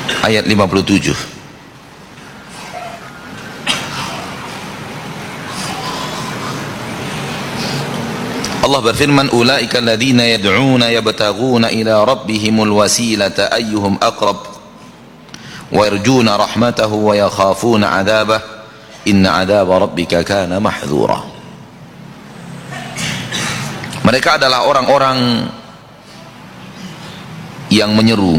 ayat 57. Allah berfirman, ulaika alladziina yad'uuna yabtaghuuna ila rabbihimul wasilata ayyuhum aqrab wa yarjuuna rahmatahu wa yakhafuuna 'adzabah inna 'adzaba rabbika kana mahdzura. Mereka adalah orang-orang yang menyeru,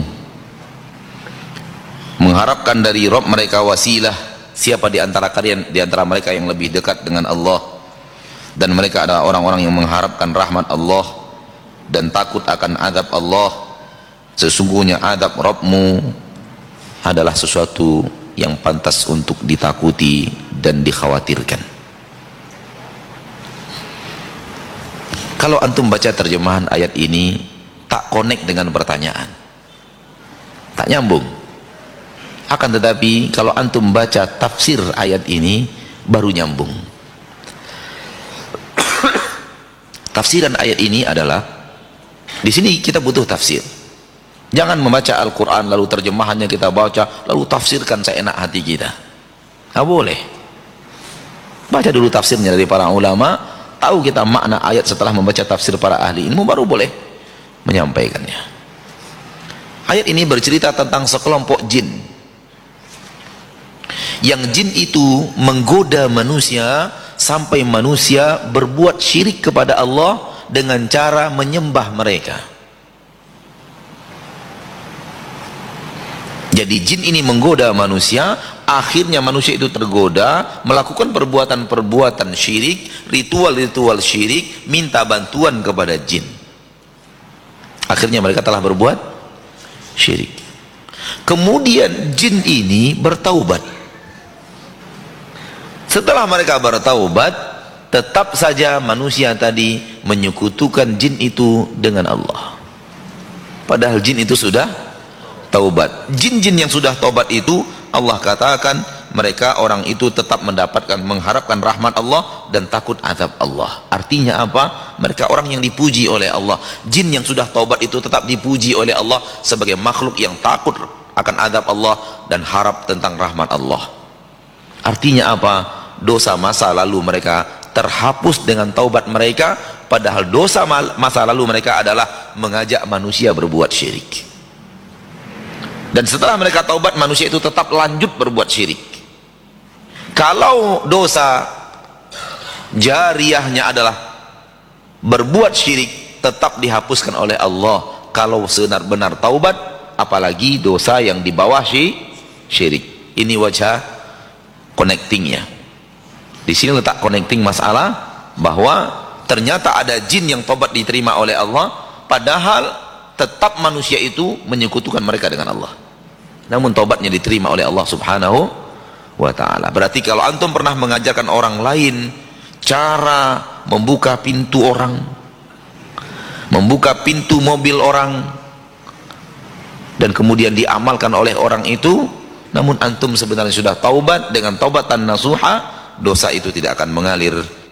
mengharapkan dari Rabb mereka wasilah, siapa di antara kalian, di antara mereka yang lebih dekat dengan Allah. Dan mereka adalah orang-orang yang mengharapkan rahmat Allah dan takut akan azab Allah. Sesungguhnya azab Rabbmu adalah sesuatu yang pantas untuk ditakuti dan dikhawatirkan. Kalau antum baca terjemahan ayat ini tak connect dengan pertanyaan, tak nyambung. Akan tetapi kalau antum baca tafsir ayat ini baru nyambung. Tafsiran ayat ini adalah, di sini kita butuh tafsir. Jangan membaca Al-Quran lalu terjemahannya kita baca lalu tafsirkan seenak hati kita. Nggak boleh. Baca dulu tafsirnya dari para ulama, tahu kita makna ayat setelah membaca tafsir para ahli ilmu, baru boleh menyampaikannya. Ayat ini bercerita tentang sekelompok jin. Yang jin itu menggoda manusia sampai manusia berbuat syirik kepada Allah dengan cara menyembah mereka. Jadi jin ini menggoda manusia, akhirnya manusia itu tergoda melakukan perbuatan-perbuatan syirik, ritual-ritual syirik, minta bantuan kepada jin. Akhirnya mereka telah berbuat syirik. Kemudian jin ini bertaubat. Setelah mereka bertaubat, tetap saja manusia tadi menyekutukan jin itu dengan Allah. Padahal jin itu sudah taubat. Jin-jin yang sudah taubat itu, Allah katakan mereka orang itu tetap mendapatkan, mengharapkan rahmat Allah dan takut azab Allah. Artinya apa? Mereka orang yang dipuji oleh Allah. Jin yang sudah taubat itu tetap dipuji oleh Allah sebagai makhluk yang takut akan azab Allah dan harap tentang rahmat Allah. Artinya apa? Dosa masa lalu mereka terhapus dengan taubat mereka, padahal dosa masa lalu mereka adalah mengajak manusia berbuat syirik. Dan setelah mereka taubat, manusia itu tetap lanjut berbuat syirik. Kalau dosa jariyahnya adalah berbuat syirik, tetap dihapuskan oleh Allah. Kalau benar-benar taubat, apalagi dosa yang di bawah syirik. Ini wajah connectingnya. Di sini letak connecting masalah bahwa ternyata ada jin yang tobat diterima oleh Allah, padahal tetap manusia itu menyekutukan mereka dengan Allah. Namun tobatnya diterima oleh Allah Subhanahu wa ta'ala. Berarti kalau antum pernah mengajarkan orang lain cara membuka pintu orang, membuka pintu mobil orang, dan kemudian diamalkan oleh orang itu, namun antum sebenarnya sudah taubat dengan taubatan nasuha, dosa itu tidak akan mengalir